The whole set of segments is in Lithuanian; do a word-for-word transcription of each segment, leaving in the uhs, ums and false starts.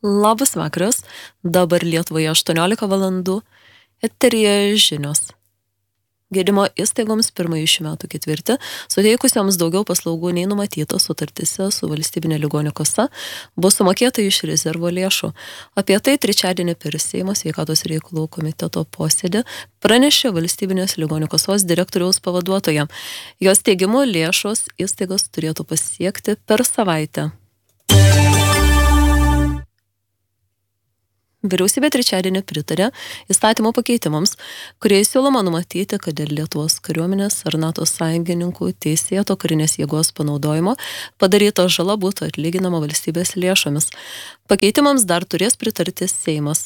Labas vakaras, dabar Lietuvoje aštuoniolika valandų, eteryje žinios. Gydymo įstaigoms pirmąjį šių metų ketvirtį, suteikusioms daugiau paslaugų nei numatyta sutartise su valstybinė ligonių kasa, bus sumokėta iš rezervo lėšų. Apie tai trečiadienį per Seimo sveikatos reikalų komiteto posėdį pranešė valstybinės ligonių kasos direktoriaus pavaduotoja. Jos teigimu lėšos įstaigos turėtų pasiekti per savaitę. Vyriausybė trečiadienį pritarė įstatymo pakeitimams, kuriais siūloma numatyti, kad dėl Lietuvos kariuomenės ar NATO sąjungininkų teisėto karinės jėgos panaudojimo padaryta žala būtų atlyginama valstybės lėšomis. Pakeitimams dar turės pritarti Seimas.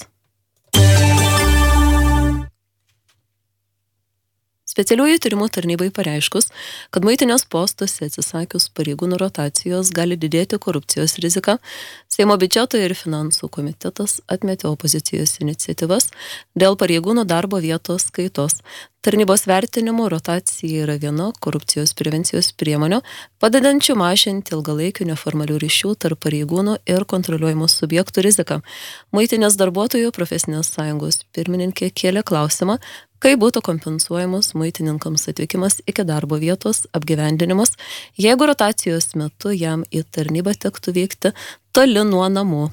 Specialiųjų tyrimų tarnybai pareiškus, kad muitinės postuose atsisakius pareigūnų rotacijos gali didėti korupcijos rizika, Seimo biudžeto ir finansų komitetas atmetė opozicijos iniciatyvas dėl pareigūnų darbo vietos kaitos. Tarnybos vertinimo rotacija yra viena korupcijos prevencijos priemonių, padedančių mažinti ilgalaikių neformalių ryšių tarp pareigūnų ir kontroliuojamų subjektų riziką. Muitinės darbuotojų profesinės sąjungos pirmininkė kėlė klausimą, kaip būtų kompensuojamas muitininkams atvykimas iki darbo vietos apgyvendinimas, jeigu rotacijos metu jam į tarnybą tektų vykti toli nuo namų.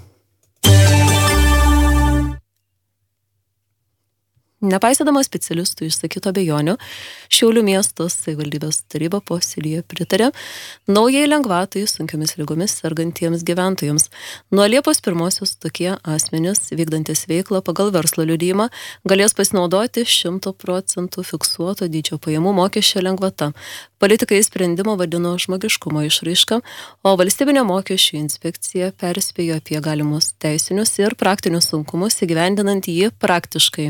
Nepaisydama specialistų išsakyto abejonių, Šiaulių miesto savivaldybės taryba posėdyje pritarė naujai lengvatai sunkiomis ligomis sergantiems gyventojams. Nuo Liepos pirmosios tokie asmenys, vykdantis veiklą pagal verslo liudijimą, galės pasinaudoti šimto procentų fiksuoto dydžio pajamų mokesčio lengvata. Politikai sprendimą vadino žmogiškumo išraiška, o valstybinė mokesčių inspekcija perspėjo apie galimus teisinius ir praktinius sunkumus įgyvendinant jį praktiškai.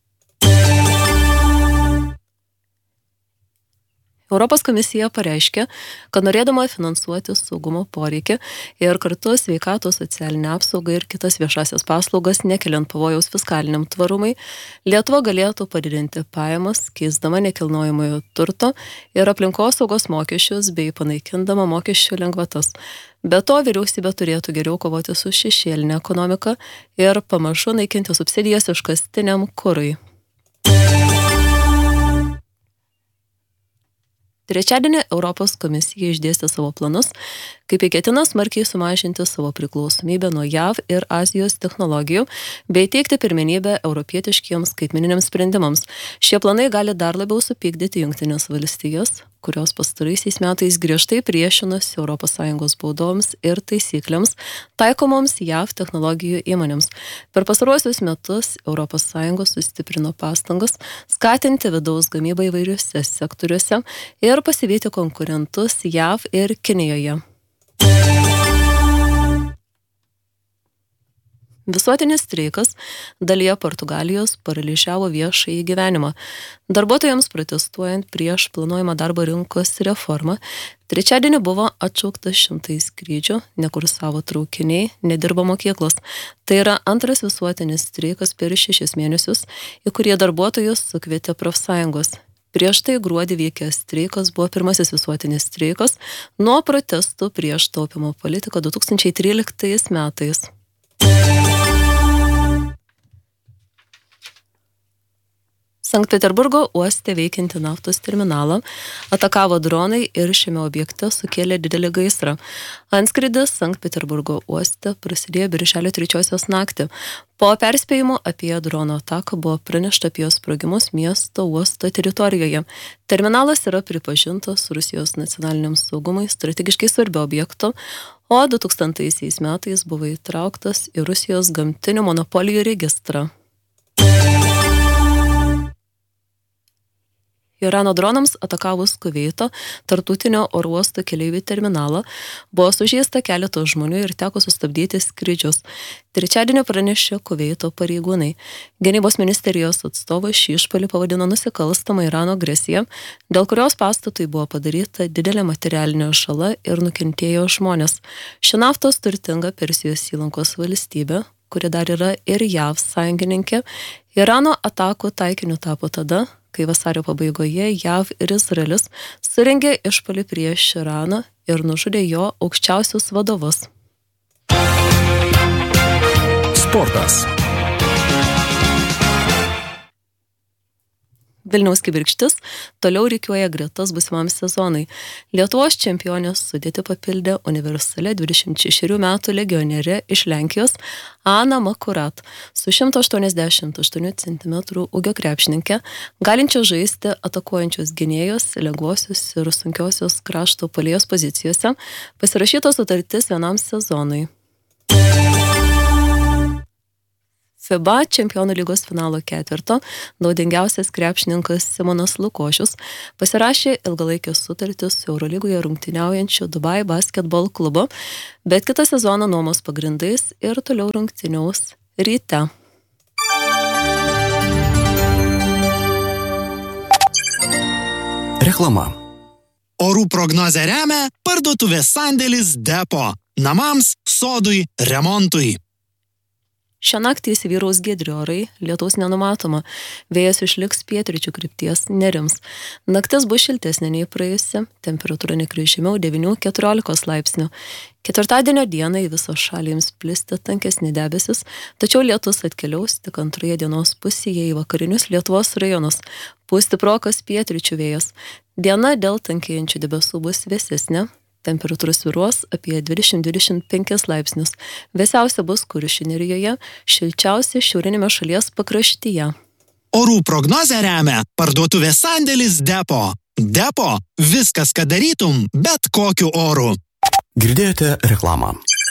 Europos komisija pareiškė, kad norėdama finansuoti saugumo poreikį ir kartu sveikatos socialinę apsaugą ir kitas viešasias paslaugas, nekeliant pavojaus fiskaliniam tvarumui, Lietuva galėtų padidinti pajamas, keisdama nekilnojamojo turto ir aplinkosaugos mokesčius bei panaikindama mokesčių lengvatas. Be to, vyriausybė turėtų geriau kovoti su šešėlinė ekonomika ir pamažu naikinti subsidijas iškastiniam kurui. Trečiadienį Europos komisija išdėstė savo planus, kaip ketina smarkiai sumažinti savo priklausomybę nuo J A V ir Azijos technologijų, bei teikti pirmenybę europietiškiems skaitmeniniams sprendimams. Šie planai gali dar labiau supykdyti Jungtinės valstijas, kurios pastaraisiais metais griežtai priešinosi Europos Sąjungos baudoms ir taisyklėms taikomoms J A V technologijų įmonėms. Per pastaruosius metus Europos Sąjungos sustiprino pastangas skatinti vidaus gamybą įvairiuose sektoriuose ir pasivyti konkurentus J A V ir Kinijoje. Visuotinis streikas dalyje Portugalijos paralyžiavo viešąjį gyvenimą. Darbuotojams protestuojant prieš planuojamą darbo rinkos reformą, trečiadienį buvo atšaukta šimtai skrydžių, nekursavo traukiniai, nedirbo mokyklos. Tai yra antras visuotinis streikas per šešis mėnesius, į kurį darbuotojus sukvietė profsąjungos. Prieš tai gruodį vykęs streikas buvo pirmasis visuotinis streikas nuo protestų prieš taupymo politiką du tūkstančiai tryliktais metais. Sankt Peterburgo uoste veikiantį naftos terminalą atakavo dronai ir šiame objekte sukėlė didelį gaisrą. Antskridis Sankt Peterburgo uoste prasidėjo birželio trečiosios naktį. Po perspėjimo apie drono ataką buvo pranešta apie sprogimus miesto uosto teritorijoje. Terminalas yra pripažintas Rusijos nacionaliniam saugumui strategiškai svarbiu objektu, o du tūkstantaisiais metais buvo įtrauktas į Rusijos gamtinių monopolijų registrą. Irano dronams atakavus Kuveito tarptautinio oro uosto keleivių terminalą buvo sužeista keletos žmonių ir teko sustabdyti skrydžius. Trečiadienį pranešė Kuveito pareigūnai. Gynybos ministerijos atstovas šį išpuolį pavadino nusikalstamą Irano agresiją, dėl kurios pastatui buvo padaryta didelė materialinė žala ir nukentėjo žmonės. Ši naftos turtinga Persijos įlankos valstybė, kuri dar yra ir J A V sąjungininkė, Irano atakų taikiniu tapo tada, kai vasario pabaigoje J A V ir Izraelis surengė išpuolį prieš Iraną ir nužudė jo aukščiausius vadovus. Sportas. Vilniaus Kibirkštis toliau rikiuoja gretas būsimam sezonui. Lietuvos čempionės sudėtį papildė universalė dvidešimt šešerių metų legionierė iš Lenkijos Ana Makurat su šimtas aštuoniasdešimt aštuonių centimetrų ūgio krepšininkė, galinčia žaisti atakuojančios gynėjos, lengvosios ir sunkiosios krašto puolėjos pozicijose, pasirašyta sutartis vienam sezonui. FIBA čempionų lygos finalo ketvirto naudingiausias krepšininkas Simonas Lukošius pasirašė ilgalaikės sutartis su Eurolygoje rungtyniaujančiu Dubai Basketball klubu, bet kitą sezoną nuomos pagrindais ir toliau rungtyniaus Ryte. Reklama. Orų prognozę remia parduotuvės sandėlis Depo. Namams, sodui, remontui. Šią naktį įsivyraus giedri orai, lietaus nenumatoma, vėjas išliks pietryčių krypties, nerims. Naktis bus šiltesnė nei praėjusi, temperatūra nekris žemiau devynių iki keturiolikos laipsnių. Ketvirtadienio dieną į visą šalį ims plisti tankesni debesis, tačiau lietus atkeliaus tik antroje dienos pusėje į vakarinius Lietuvos rajonus. Pūs stiprokas pietryčių vėjas. Diena dėl tankėjančių debesų bus vėsesnė. Temperatūra svyruos apie dvidešimt dvidešimt penkis laipsnius. Vėsiausia bus Kuršių nerijoje, šilčiausia šiaurinėme šalies pakraštyje. Orų prognozę remia parduotuvės sandėlis Depo. Depo – viskas, ką darytum, bet kokiu oru. Girdėjote reklamą.